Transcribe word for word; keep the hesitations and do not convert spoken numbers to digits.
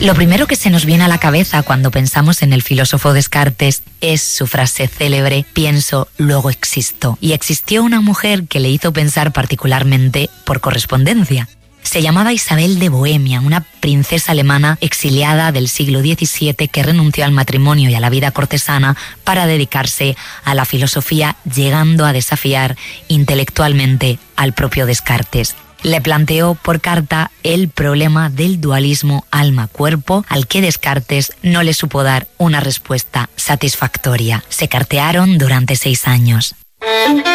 Lo primero que se nos viene a la cabeza cuando pensamos en el filósofo Descartes es su frase célebre: pienso, luego existo. Y existió una mujer que le hizo pensar particularmente por correspondencia. Se llamaba Isabel de Bohemia, una princesa alemana exiliada del siglo diecisiete que renunció al matrimonio y a la vida cortesana para dedicarse a la filosofía, llegando a desafiar intelectualmente al propio Descartes. Le planteó por carta el problema del dualismo alma-cuerpo, al que Descartes no le supo dar una respuesta satisfactoria. Se cartearon durante seis años.